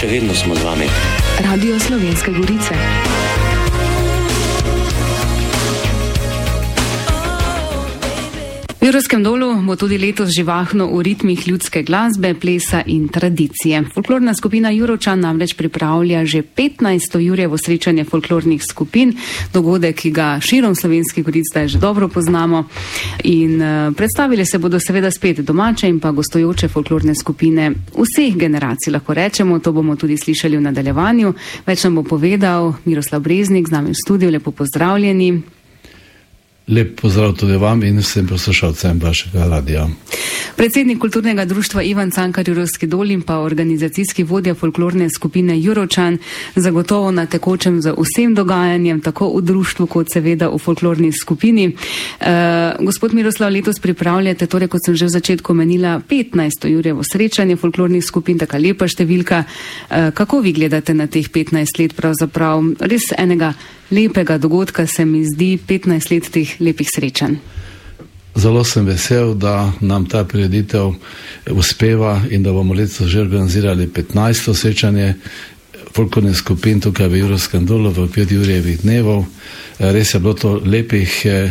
še vedno smo z vami. Radio Slovenske Gorice. V Jurovskem Dolu bo tudi letos živahno v ritmih ljudske glasbe, plesa in tradicije. Folklorna skupina Jurovčan namreč pripravlja že 15. Jurjevo srečanje folklornih skupin, dogodek, ki ga širom Slovenskih Goric zdaj že dobro poznamo. In predstavili se bodo seveda spet domače in pa gostujoče folklorne skupine vseh generacij, lahko rečemo. To bomo tudi slišali v nadaljevanju. Več nam bo povedal Miroslav Breznik, z nami v studiu. Lepo pozdravljeni. Lep pozdrav tudi vam in vsem poslušalcem vašega radia. Predsednik kulturnega društva Ivan Cankar Jurovski Dol in pa organizacijski vodja folklorne skupine Jurovčan, zagotovo na tekočem za vsem dogajanjem, tako v društvu kot seveda v folklorni skupini. Gospod Miroslav, letos pripravljate, torej kot sem že v začetku omenila, 15. Jurjevo srečanje folklornih skupin, taka lepa številka. Kako vi gledate na teh 15 let pravzaprav? Res enega lepega dogodka se mi zdi, 15 let teh lepih srečanj. Zelo sem vesel, da nam ta prireditev uspeva in da bomo letos že organizirali 15. srečanje folklornih skupin tukaj v Jurovskem Dolu v okviru Jurjevih dnevov. Res je bilo to lepih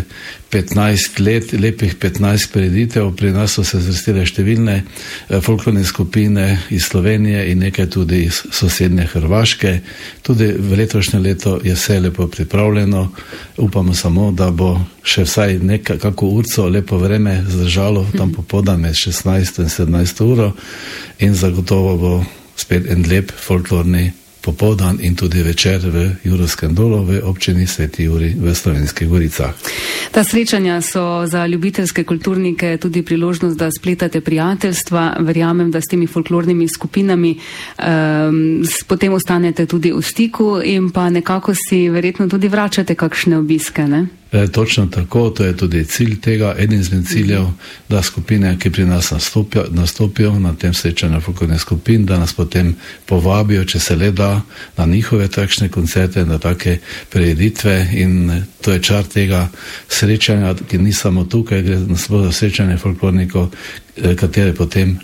15 let, lepih 15 prireditev. Pri nas so se zvrstile številne folklorne skupine iz Slovenije in nekaj tudi iz sosednje Hrvaške. Tudi v letošnje leto je vse lepo pripravljeno. Upamo samo, da bo še vsaj nekako urco lepo vreme zdržalo tam popoldan med 16 in 17 uro in zagotovo bo spet en lep folklorni popoldan in tudi večer v Jurovskem Dolu v občini Sveti Jurij v Slovenskih Goricah. Ta srečanja so za ljubiteljske kulturnike tudi priložnost, da spletate prijateljstva. Verjamem, da s temi folklornimi skupinami potem ostanete tudi v stiku in pa nekako si verjetno tudi vračate kakšne obiske, ne? Točno tako, to je tudi cilj tega, eden izmed ciljev, da skupine, ki pri nas nastopijo na tem srečanju folklornih skupin, da nas potem povabijo, če se le da, na njihove takšne koncerte, na take prireditve in to je čar tega srečanja, ki ni samo tukaj, gre nasploh za srečanje folklornikov, katere potem,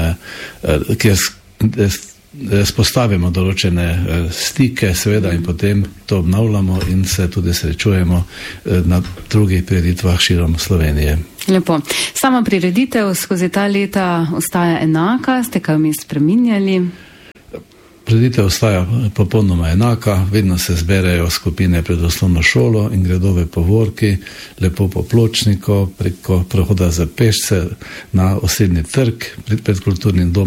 spostavimo določene stike, seveda, in potem to obnavljamo in se tudi srečujemo na drugih prireditvah širom Slovenije. Lepo. Sama prireditev skozi ta leta ostaja enaka, ste kaj mi spreminjali? Prireditev ostaja popolnoma enaka, vedno se zberejo skupine pred osnovno šolo in gredo v povorki, lepo po pločniku, preko prehoda za pešce na osrednji trg pred kulturnim domom.